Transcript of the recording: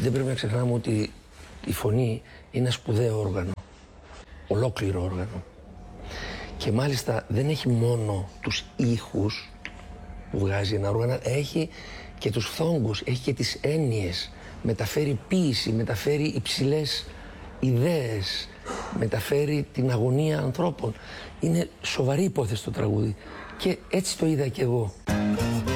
Δεν πρέπει να ξεχνάμε ότι η φωνή είναι ένα σπουδαίο όργανο, ολόκληρο όργανο. Και μάλιστα δεν έχει μόνο τους ήχους που βγάζει ένα όργανο, έχει και τους φθόγκους, έχει και τις έννοιες, μεταφέρει ποίηση, μεταφέρει υψηλές ιδέες, μεταφέρει την αγωνία ανθρώπων. Είναι σοβαρή υπόθεση το τραγούδι και έτσι το είδα και εγώ.